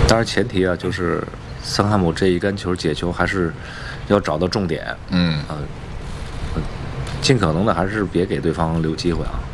当然前提啊，就是森汉姆这一杆球解球还是要找到重点，尽可能的还是别给对方留机会啊。